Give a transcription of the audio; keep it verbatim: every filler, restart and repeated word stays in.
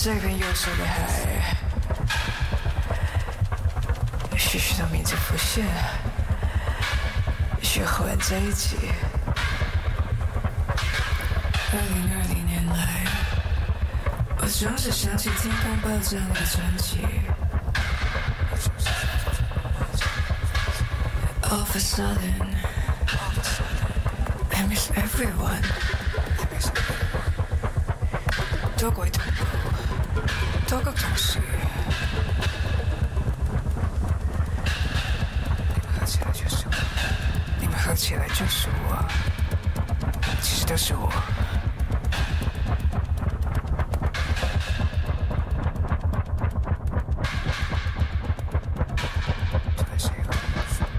这片忧愁的海，许许的名字浮现，许和完在一起。二零二零年来，我总是想起天空爆炸那个专辑。All of a sudden, I miss everyone. 多鬼同步，多个同事。你们合起来就是我，你们合起来就是我，其实都是我。